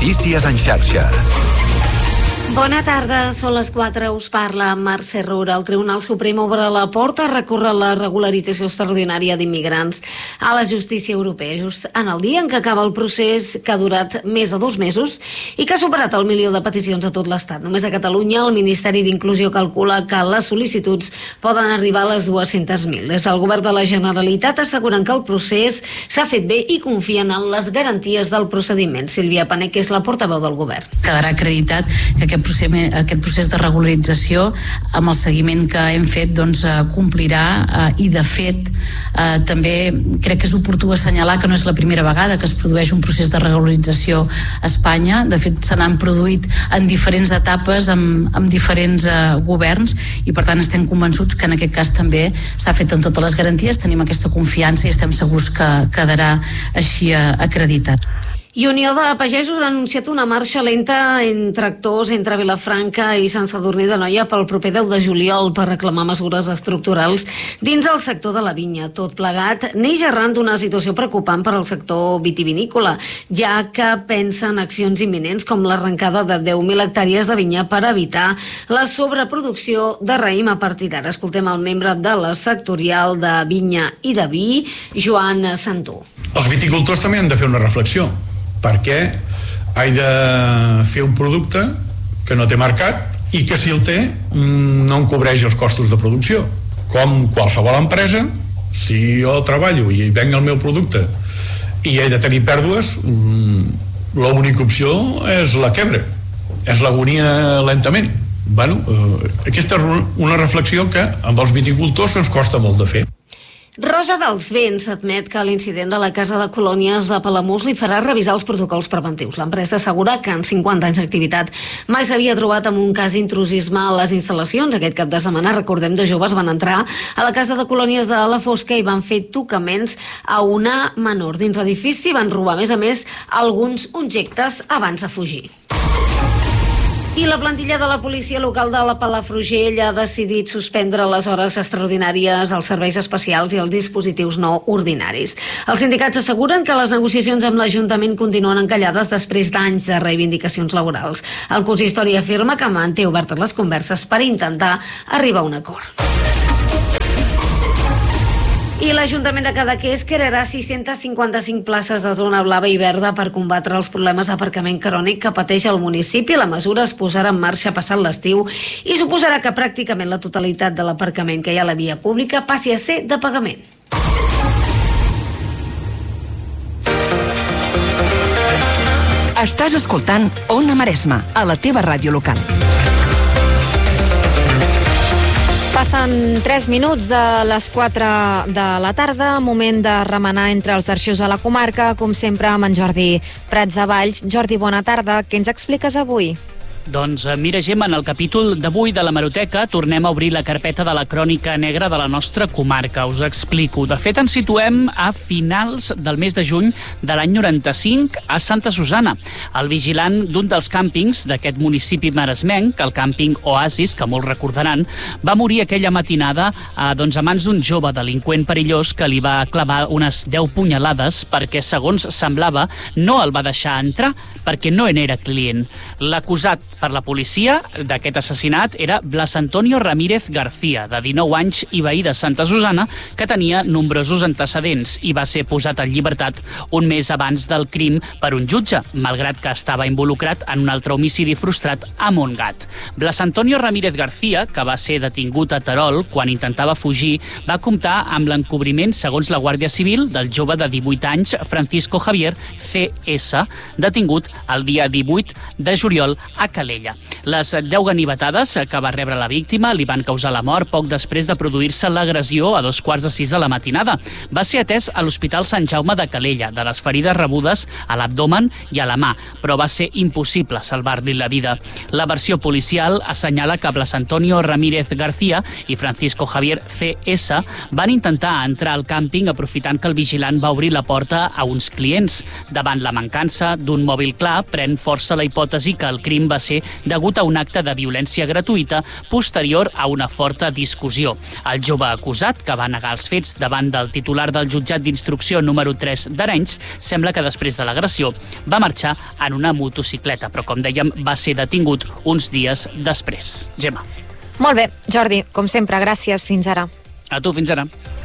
Notícies en xarxa. Bona tarda, són les 4, us parla Mercè Roura. El Tribunal Suprem obre la porta a recórrer la regularització extraordinària d'immigrants a la justícia europea, just en el dia en què acaba el procés que ha durat més de 2 mesos i que ha superat el 1.000.000 de peticions a tot l'Estat. Només a Catalunya el Ministeri d'Inclusió calcula que les sol·licituds poden arribar a les 200.000. Des del Govern de la Generalitat asseguren que el procés s'ha fet bé i confien en les garanties del procediment. Sílvia Pané, que és la portaveu del Govern. Quedarà acreditat que aquest procés de regularització, amb el seguiment que hem fet, complirà i de fet també crec que és oportú assenyalar que no és la primera vegada que es produeix un procés de regularització a Espanya. De fet se n'han produït en diferents etapes amb diferents governs i per tant estem convençuts que en aquest cas també s'ha fet amb totes les garanties, tenim aquesta confiança i estem segurs que quedarà així acreditat. I Unió de Pagesos ha anunciat una marxa lenta en tractors entre Vilafranca i Sant Sadurní d'Anoia pel proper 10 de juliol per reclamar mesures estructurals dins del sector de la vinya. Tot plegat neix arran d'una situació preocupant per al sector vitivinícola, ja que pensa en accions imminents com l'arrencada de 10.000 hectàrees de vinya per evitar la sobreproducció de raïm a partir d'ara. Escoltem el membre de la sectorial de vinya i de vi, Joan Santú. Els viticultors també han de fer una reflexió. Perquè he de fer un producte que no té mercat i que si el té no em cobreix els costos de producció. Com qualsevol empresa, si jo treballo i venc el meu producte i he de tenir pèrdues, l'única opció és la quebra, és l'agonia lentament. Aquesta és una reflexió que amb els viticultors ens costa molt de fer. Rosa dels Vents admet que l'incident de la Casa de Colònies de Palamós li farà revisar els protocols preventius. L'empresa assegura que en 50 anys d'activitat mai s'havia trobat amb un cas d'intrusisme a les instal·lacions. Aquest cap de setmana, recordem, de joves van entrar a la Casa de Colònies de la Fosca i van fer tocaments a una menor. Dins l'edifici van robar, a més, alguns objectes abans de fugir. I la plantilla de la policia local de la Palafrugell ha decidit suspendre les hores extraordinàries, els serveis especials i els dispositius no ordinaris. Els sindicats asseguren que les negociacions amb l'Ajuntament continuen encallades després d'anys de reivindicacions laborals. El consistori afirma que manté obertes les converses per intentar arribar a un acord. I l'Ajuntament de Cadaqués crearà 655 places de zona blava i verda per combatre els problemes d'aparcament crònic que pateix el municipi. La mesura es posarà en marxa passat l'estiu i suposarà que pràcticament la totalitat de l'aparcament que hi ha a la via pública passi a ser de pagament. Estàs escoltant Ona Maresma, a la teva ràdio local. Passen 3 minuts de les 4 de la tarda, moment de remenar entre els arxius de la comarca, com sempre amb en Jordi Prats de Valls. Jordi, bona tarda. Què ens expliques avui? Doncs mira, Gemma, en el capítol d'avui de l'Hemeroteca tornem a obrir la carpeta de la crònica negra de la nostra comarca. Us explico. De fet, ens situem a finals del mes de juny de l'any 95 a Santa Susanna. El vigilant d'un dels càmpings d'aquest municipi maresmenc, el càmping Oasis, que molts recordaran, va morir aquella matinada a mans d'un jove delinqüent perillós que li va clavar unes 10 punyalades perquè, segons semblava, no el va deixar entrar perquè no en era client. L'acusat per la policia d'aquest assassinat era Blas Antonio Ramírez García, de 19 anys i veí de Santa Susanna, que tenia nombrosos antecedents i va ser posat en llibertat un mes abans del crim per un jutge, malgrat que estava involucrat en un altre homicidi frustrat a Montgat. Blas Antonio Ramírez García, que va ser detingut a Terol quan intentava fugir, va comptar amb l'encobriment, segons la Guàrdia Civil, del jove de 18 anys Francisco Javier C.S., detingut el dia 18 de juliol a Calella. Les 10 ganivetades que va rebre la víctima li van causar la mort poc després de produir-se l'agressió a 5:45 de la matinada. Va ser atès a l'Hospital Sant Jaume de Calella, de les ferides rebudes a l'abdomen i a la mà, però va ser impossible salvar-li la vida. La versió policial assenyala que Blas Antonio Ramírez García i Francisco Javier C.S. van intentar entrar al càmping aprofitant que el vigilant va obrir la porta a uns clients. Davant la mancança d'un mòbil clar, pren força la hipòtesi que el crim va ser ser degut a un acte de violència gratuïta posterior a una forta discussió. El jove acusat, que va negar els fets davant del titular del jutjat d'instrucció número 3 d'Arenys, sembla que després de l'agressió va marxar en una motocicleta, però com dèiem va ser detingut uns dies després. Gemma. Molt bé, Jordi, com sempre, gràcies. Fins ara. A tu, fins ara.